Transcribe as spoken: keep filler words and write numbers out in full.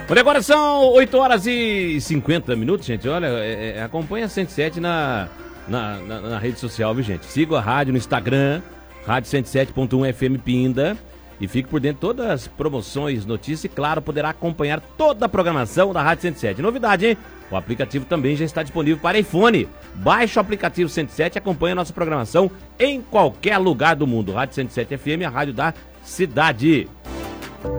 Olha, agora são oito horas e cinquenta minutos, gente. Olha, é, é, acompanha a cento e sete na, na, na, na rede social, viu, gente? Siga a rádio no Instagram, rádio cento e sete ponto um F M Pinda. E fique por dentro de todas as promoções, notícias e, claro, poderá acompanhar toda a programação da Rádio cento e sete. Novidade, hein? O aplicativo também já está disponível para iPhone. Baixe o aplicativo cento e sete e acompanhe a nossa programação em qualquer lugar do mundo. Rádio cento e sete F M, a rádio da cidade.